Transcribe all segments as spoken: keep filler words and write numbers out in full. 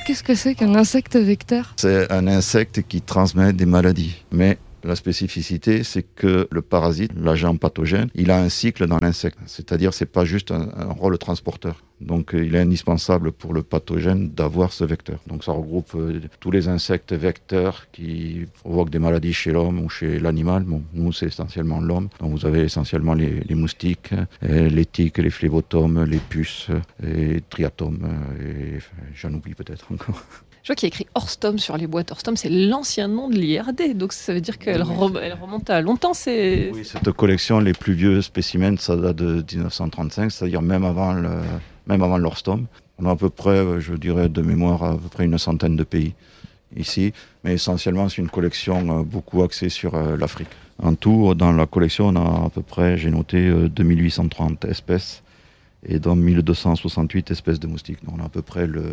Qu'est-ce que c'est qu'un insecte vecteur ? C'est un insecte qui transmet des maladies. Mais la spécificité, c'est que le parasite, l'agent pathogène, il a un cycle dans l'insecte. C'est-à-dire, c'est pas juste un, un rôle transporteur. Donc, il est indispensable pour le pathogène d'avoir ce vecteur. Donc, ça regroupe euh, tous les insectes vecteurs qui provoquent des maladies chez l'homme ou chez l'animal. Bon, nous, c'est essentiellement l'homme. Donc, vous avez essentiellement les, les moustiques, les tiques, les phlébotomes, les puces, les triatomes, et enfin, j'en oublie peut-être encore. Je vois qu'il y a écrit Orstom sur les boîtes. Orstom, c'est l'ancien nom de l'I R D, donc ça veut dire qu'elle oui, re- elle remonte à longtemps. C'est... Oui, cette collection, les plus vieux spécimens, ça date de dix-neuf cent trente-cinq, c'est-à-dire même avant, le, même avant l'Orstom. On a à peu près, je dirais de mémoire, à peu près une centaine de pays ici, mais essentiellement c'est une collection beaucoup axée sur l'Afrique. En tout, dans la collection, on a à peu près, j'ai noté, deux mille huit cent trente espèces et dans mille deux cent soixante-huit espèces de moustiques. Donc on a à peu près le...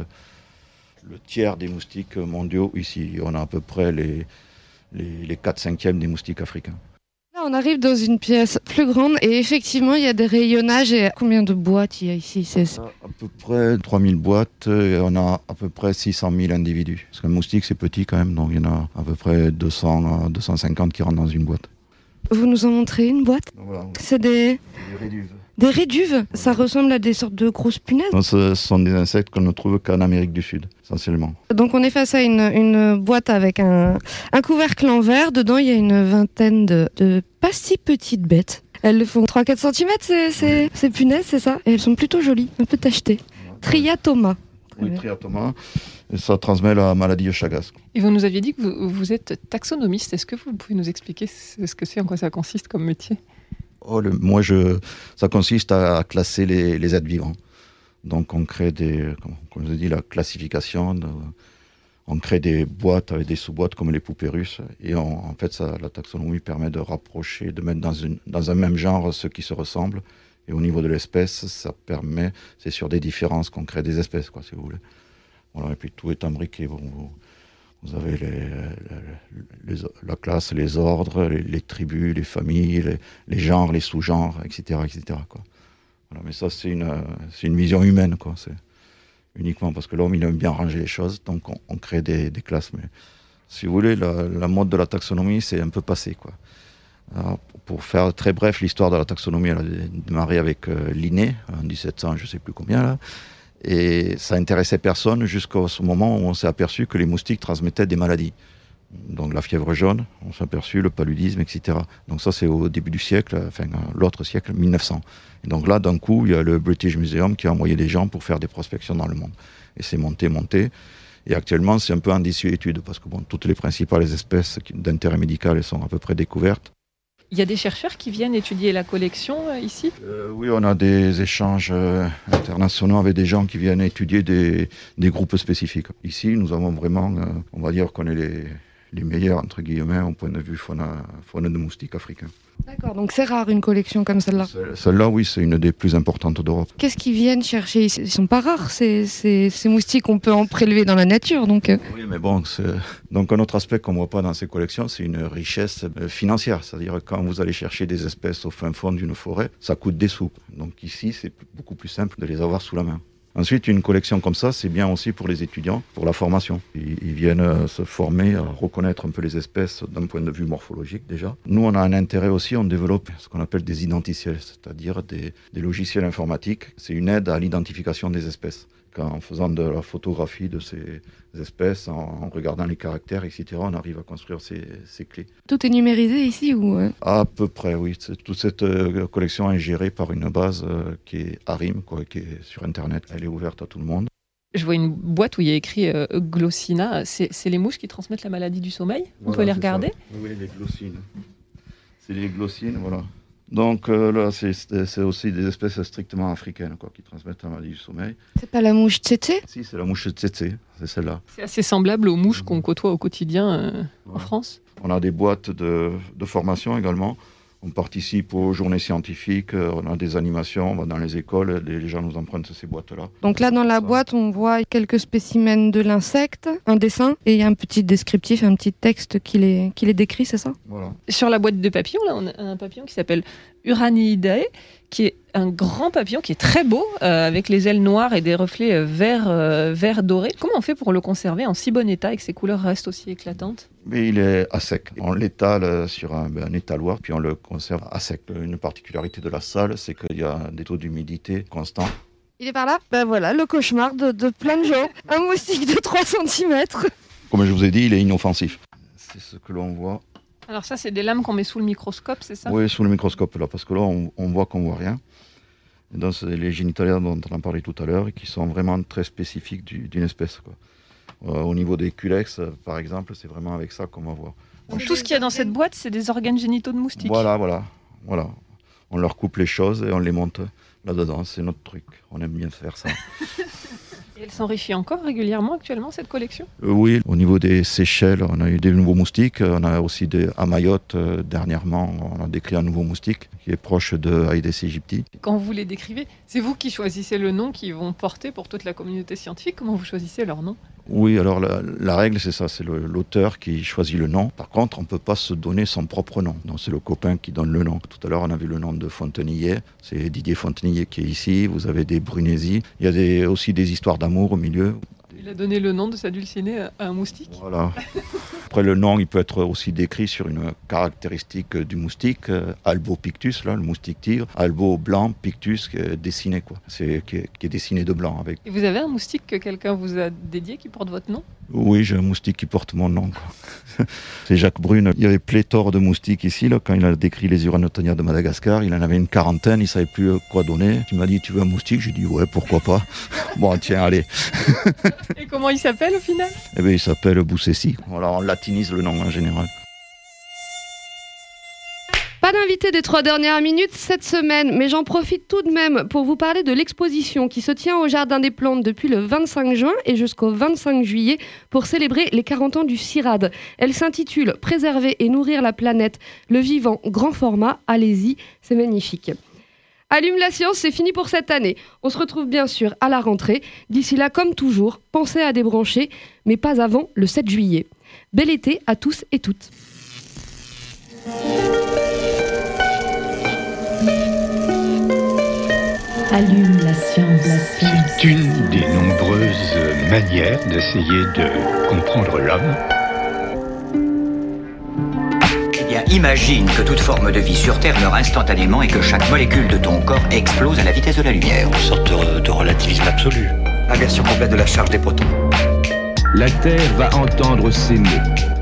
le tiers des moustiques mondiaux ici. On a à peu près les, les, les quatre cinquièmes des moustiques africains. Là, on arrive dans une pièce plus grande et effectivement, il y a des rayonnages. Et combien de boîtes il y a ici ? C'est... On a à peu près trois mille boîtes et on a à peu près six cent mille individus. Parce qu'un moustique, c'est petit quand même, donc il y en a à peu près deux cents à deux cent cinquante qui rentrent dans une boîte. Vous nous en montrez une boîte ? Voilà, c'est des... des réduves. Des réduves ? Ça ressemble à des sortes de grosses punaises. Donc, ce sont des insectes qu'on ne trouve qu'en Amérique du Sud, essentiellement. Donc on est face à une, une boîte avec un, un couvercle en verre. Dedans, il y a une vingtaine de, de pas si petites bêtes. Elles font trois à quatre centimètres, ces, ces, oui. ces punaises, c'est ça ? Et elles sont plutôt jolies, un peu tachetées. Triatoma. Oui, triatoma. Et ça transmet la maladie de Chagas. Et vous nous aviez dit que vous, vous êtes taxonomiste. Est-ce que vous pouvez nous expliquer ce que c'est, en quoi ça consiste comme métier ? Oh, le, moi, je, ça consiste à classer les, les êtres vivants. Donc, on crée des, comme, comme je dis, la classification. De, on crée des boîtes avec des sous-boîtes comme les poupées russes. Et on, en fait, ça, la taxonomie permet de rapprocher, de mettre dans, une, dans un même genre ceux qui se ressemblent. Et au niveau de l'espèce, ça permet, c'est sur des différences qu'on crée des espèces, quoi, si vous voulez. Voilà, et puis tout est imbriqué. Bon, vous, Vous avez les, les, les, la classe, les ordres, les, les tribus, les familles, les, les genres, les sous-genres, et cetera, et cetera quoi. Voilà, mais ça, c'est une, c'est une vision humaine, quoi. C'est uniquement parce que l'homme, il aime bien ranger les choses, donc on, on crée des, des classes. Mais si vous voulez, la, la mode de la taxonomie, c'est un peu passé, quoi. Alors, pour faire très bref, l'histoire de la taxonomie, elle a démarré avec euh, Linné, en dix-sept cents, je ne sais plus combien, là. Et ça intéressait personne jusqu'au moment où on s'est aperçu que les moustiques transmettaient des maladies. Donc la fièvre jaune, on s'est aperçu, le paludisme, et cetera. Donc ça, c'est au début du siècle, enfin l'autre siècle, mille neuf cents. Et donc là, d'un coup, il y a le British Museum qui a envoyé des gens pour faire des prospections dans le monde. Et c'est monté, monté. Et actuellement, c'est un peu en désuétude, parce que bon, toutes les principales espèces d'intérêt médical elles sont à peu près découvertes. Il y a des chercheurs qui viennent étudier la collection euh, ici ? euh, Oui, on a des échanges euh, internationaux avec des gens qui viennent étudier des, des groupes spécifiques. Ici, nous avons vraiment, euh, on va dire qu'on est les, les meilleurs, entre guillemets, au point de vue faune, faune de moustiques africains. D'accord, donc c'est rare une collection comme celle-là. Celle-là, oui, c'est une des plus importantes d'Europe. Qu'est-ce qu'ils viennent chercher ? Ils sont pas rares, ces, ces, ces moustiques, on peut en prélever dans la nature. Donc... Oui, mais bon, c'est... donc un autre aspect qu'on ne voit pas dans ces collections, c'est une richesse financière. C'est-à-dire quand vous allez chercher des espèces au fin fond d'une forêt, ça coûte des sous. Donc ici, c'est beaucoup plus simple de les avoir sous la main. Ensuite, une collection comme ça, c'est bien aussi pour les étudiants, pour la formation. Ils, ils viennent se former, à reconnaître un peu les espèces d'un point de vue morphologique déjà. Nous, on a un intérêt aussi, on développe ce qu'on appelle des identiciels, c'est-à-dire des, des logiciels informatiques. C'est une aide à l'identification des espèces. En faisant de la photographie de ces espèces, en, en regardant les caractères, et cetera, on arrive à construire ces, ces clés. Tout est numérisé ici ou euh... À peu près, oui. Toute cette euh, collection est gérée par une base euh, qui est ARIM, quoi, qui est sur Internet. Elle est ouverte à tout le monde. Je vois une boîte où il y a écrit euh, Glossina. C'est, c'est les mouches qui transmettent la maladie du sommeil ? On voilà, peut les regarder ? Oui, les glossines. C'est les glossines, voilà. Donc euh, là, c'est, c'est aussi des espèces strictement africaines quoi, qui transmettent la maladie du sommeil. C'est pas la mouche tsetse ? Si, c'est la mouche tsetse, c'est celle-là. C'est assez semblable aux mouches qu'on côtoie au quotidien euh, ouais. en France. On a des boîtes de, de formation également. On participe aux journées scientifiques, on a des animations, on va dans les écoles, les gens nous empruntent ces boîtes-là. Donc là, dans la boîte, on voit quelques spécimens de l'insecte, un dessin, et il y a un petit descriptif, un petit texte qui les, qui les décrit, c'est ça ? Voilà. Sur la boîte de papillons, là, on a un papillon qui s'appelle Uraniidae, qui est un grand papillon qui est très beau, euh, avec les ailes noires et des reflets euh, vert, euh, vert doré. Comment on fait pour le conserver en si bon état et que ses couleurs restent aussi éclatantes? Mais il est à sec. On l'étale sur un, un étaloir, puis on le conserve à sec. Une particularité de la salle, c'est qu'il y a des taux d'humidité constants. Il est par là? Ben voilà, le cauchemar de, de plein de gens. Un moustique de trois centimètres. Comme je vous ai dit, il est inoffensif. C'est ce que l'on voit. Alors ça, c'est des lames qu'on met sous le microscope, c'est ça? Oui, sous le microscope, là, parce que là, on, on voit qu'on ne voit rien. Et donc, c'est les génitalaires dont on a parlé tout à l'heure, et qui sont vraiment très spécifiques du, d'une espèce, quoi. Euh, au niveau des culex, euh, par exemple, c'est vraiment avec ça qu'on va voir. Donc, tout ce qu'il y a dans cette boîte, c'est des organes génitaux de moustiques. Voilà, voilà, voilà. On leur coupe les choses et on les monte là-dedans. C'est notre truc. On aime bien faire ça. Et elle s'enrichit encore régulièrement actuellement, cette collection? euh, Oui, au niveau des Seychelles, on a eu des nouveaux moustiques. On a aussi des, à Mayotte, euh, dernièrement, on a décrit un nouveau moustique qui est proche de Aedes aegypti. Quand vous les décrivez, c'est vous qui choisissez le nom qu'ils vont porter pour toute la communauté scientifique. Comment vous choisissez leur nom? Oui, alors la, la règle, c'est ça, c'est le, l'auteur qui choisit le nom. Par contre, on ne peut pas se donner son propre nom. Donc, c'est le copain qui donne le nom. Tout à l'heure, on a vu le nom de Fontenillet. C'est Didier Fontenillet qui est ici. Vous avez des Brunesi. Il y a des, aussi des histoires d'amour au milieu. Il a donné le nom de sa dulcinée à un moustique. Voilà. Après, le nom, il peut être aussi décrit sur une caractéristique du moustique. Euh, Albopictus, là, le moustique tigre. Albo blanc, pictus, qui est dessiné, quoi. C'est, qui, est, qui est dessiné de blanc. Avec. Et vous avez un moustique que quelqu'un vous a dédié qui porte votre nom? Oui, j'ai un moustique qui porte mon nom, quoi. C'est Jacques Brune. Il y avait pléthore de moustiques ici, là, quand il a décrit les Uranotonia de Madagascar. Il en avait une quarantaine, il ne savait plus quoi donner. Il m'a dit, tu veux un moustique? J'ai dit, ouais, pourquoi pas. Bon, tiens, allez. Et comment il s'appelle au final? Eh bien, il s'appelle Boussessi. Voilà, on latinise le nom en général. Pas d'invité des trois dernières minutes cette semaine, mais j'en profite tout de même pour vous parler de l'exposition qui se tient au Jardin des Plantes depuis le vingt-cinq juin et jusqu'au vingt-cinq juillet pour célébrer les quarante ans du CIRAD. Elle s'intitule « Préserver et nourrir la planète, le vivant grand format ». Allez-y, c'est magnifique. Allume la science, c'est fini pour cette année. On se retrouve bien sûr à la rentrée. D'ici là, comme toujours, pensez à débrancher, mais pas avant le sept juillet. Bel été à tous et toutes. Allume la science, la science. C'est une des nombreuses manières d'essayer de comprendre l'homme. Eh bien, imagine que toute forme de vie sur Terre meurt instantanément et que chaque molécule de ton corps explose à la vitesse de la lumière. Une sorte de, de relativisme absolu. Inversion complète de la charge des protons. La Terre va entendre ces mots.